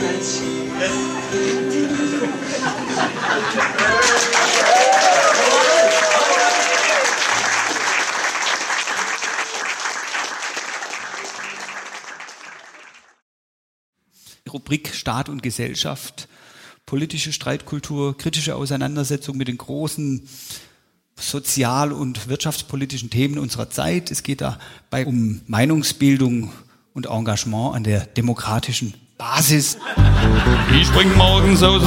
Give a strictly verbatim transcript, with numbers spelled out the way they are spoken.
Rubrik Staat und Gesellschaft, politische Streitkultur, kritische Auseinandersetzung mit den großen sozial- und wirtschaftspolitischen Themen unserer Zeit. Es geht dabei um Meinungsbildung und Engagement an der demokratischen Basis. Ich spring morgens aus